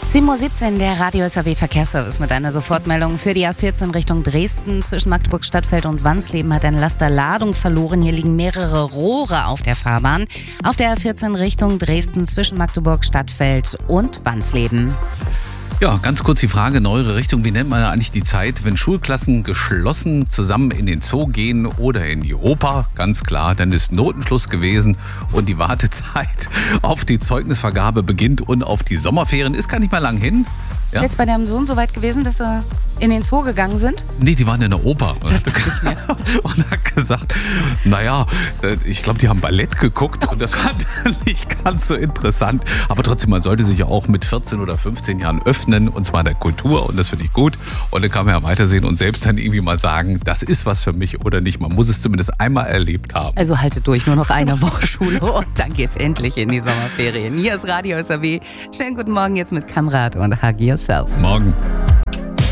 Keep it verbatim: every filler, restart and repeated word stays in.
sieben Uhr siebzehn, der Radio S R W Verkehrsservice mit einer Sofortmeldung für die A vierzehn Richtung Dresden. Zwischen Magdeburg Stadtfeld und Wansleben hat ein Laster Ladung verloren. Hier liegen mehrere Rohre auf der Fahrbahn. Auf der A vierzehn Richtung Dresden zwischen Magdeburg Stadtfeld und Wansleben. Ja, ganz kurz die Frage, neuere Richtung. Wie nennt man eigentlich die Zeit, wenn Schulklassen geschlossen zusammen in den Zoo gehen oder in die Oper? Ganz klar, dann ist Notenschluss gewesen und die Wartezeit auf die Zeugnisvergabe beginnt und auf die Sommerferien ist gar nicht mal lang hin. Ja? Ist jetzt bei deinem Sohn so weit gewesen, dass sie in den Zoo gegangen sind? Nee, die waren in der Oper. Das dachte ich mir. Und hat gesagt, naja, ich glaube, die haben Ballett geguckt und das war nicht ganz so interessant. Aber trotzdem, man sollte sich ja auch mit vierzehn oder fünfzehn Jahren öffnen und zwar der Kultur und das finde ich gut. Und dann kann man ja weitersehen und selbst dann irgendwie mal sagen, das ist was für mich oder nicht. Man muss es zumindest einmal erlebt haben. Also haltet durch, nur noch eine Woche Schule und dann geht's endlich in die Sommerferien. Hier ist Radio S R W. Schönen guten Morgen jetzt mit Kamrat und Hug Yourself. Morgen.